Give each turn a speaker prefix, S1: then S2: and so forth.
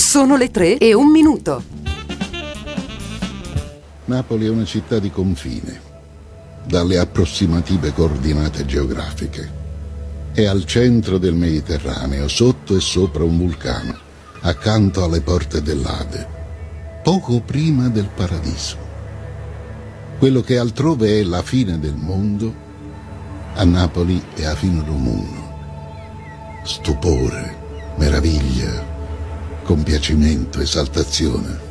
S1: Sono le 3:01.
S2: Napoli è una città di confine, dalle approssimative coordinate geografiche. È al centro del Mediterraneo, sotto e sopra un vulcano, accanto alle porte dell'Ade, poco prima del paradiso. Quello che altrove è la fine del mondo, a Napoli è a fine del mondo. Stupore, meraviglia, compiacimento, esaltazione.